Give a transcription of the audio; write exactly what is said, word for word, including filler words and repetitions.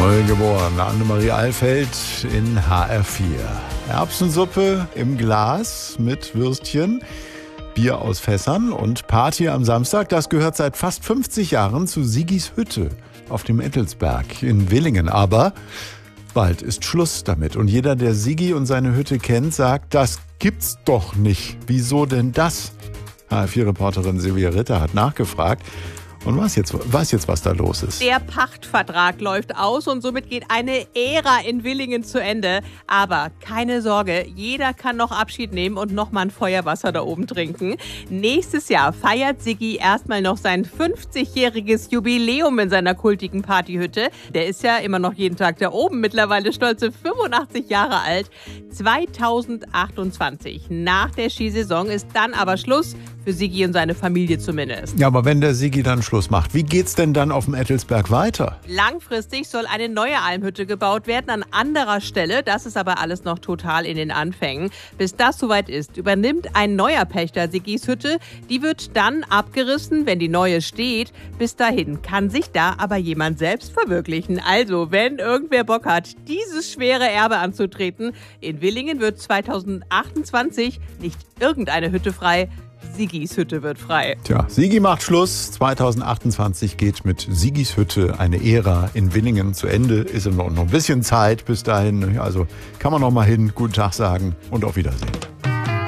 Neu geboren, Annemarie Alfeld in H R vier. Erbsensuppe im Glas mit Würstchen, Bier aus Fässern und Party am Samstag. Das gehört seit fast fünfzig Jahren zu Sigis Hütte auf dem Ettelsberg in Villingen. Aber bald ist Schluss damit. Und jeder, der Sigi und seine Hütte kennt, sagt, das gibt's doch nicht. Wieso denn das? H R vier-Reporterin Silvia Ritter hat nachgefragt und weiß jetzt, weiß jetzt, was da los ist. Der Pachtvertrag läuft aus und somit geht eine Ära in Villingen zu Ende. Aber keine Sorge, jeder kann noch Abschied nehmen und noch mal ein Feuerwasser da oben trinken. Nächstes Jahr feiert Sigi erstmal noch sein fünfzigjähriges Jubiläum in seiner kultigen Partyhütte. Der ist ja immer noch jeden Tag da oben, mittlerweile stolze fünfundachtzig Jahre alt. zweitausendachtundzwanzig, nach der Skisaison, ist dann aber Schluss, für Sigi und seine Familie zumindest. Ja, aber wenn der Sigi dann Schluss macht, wie geht's denn dann auf dem Ettelsberg weiter? Langfristig soll eine neue Almhütte gebaut werden an anderer Stelle. Das ist aber alles noch total in den Anfängen. Bis das soweit ist, übernimmt ein neuer Pächter Sigis Hütte. Die wird dann abgerissen, wenn die neue steht. Bis dahin kann sich da aber jemand selbst verwirklichen. Also, wenn irgendwer Bock hat, dieses schwere Erbe anzutreten, in Villingen wird zweitausendachtundzwanzig nicht irgendeine Hütte frei, Sigis Hütte wird frei. Tja, Sigi macht Schluss. zweitausendachtundzwanzig geht mit Sigis Hütte eine Ära in Villingen zu Ende. Ist noch ein bisschen Zeit bis dahin. Also kann man noch mal hin, guten Tag sagen und auf Wiedersehen.